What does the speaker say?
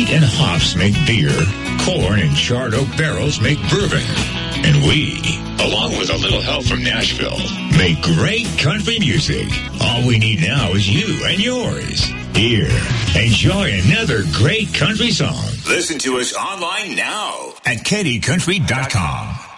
Wheat and hops make beer. Corn and charred oak barrels make bourbon. And we, along with a little help from Nashville, make great country music. All we need now is you and yours. Here, enjoy another great country song. Listen to us online now at KDCountry.com.